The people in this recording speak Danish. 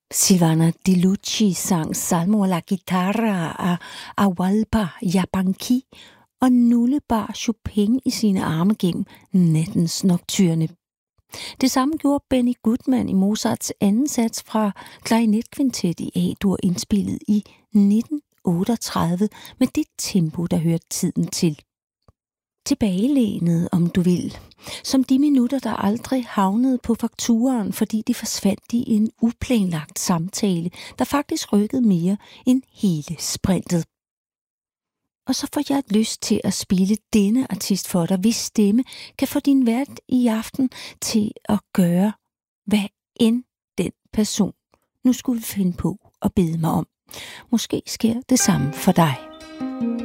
Silvana Dilucci sang Salmo alla chitarra af Atahualpa Yupanqui og Nulle bar Chopin i sine arme gennem nattens nocturne. Det samme gjorde Benny Goodman i Mozarts anden sats fra klarinetkvintet i A-dur indspillet i 1938 med det tempo, der hørte tiden til. Tilbagelænet, om du vil. Som de minutter, der aldrig havnede på fakturen, fordi de forsvandt i en uplanlagt samtale, der faktisk rykkede mere end hele sprintet. Og så får jeg lyst til at spille denne artist for dig, hvis stemme kan få din vært i aften til at gøre, hvad end den person nu skulle finde på at bede mig om. Måske sker det samme for dig.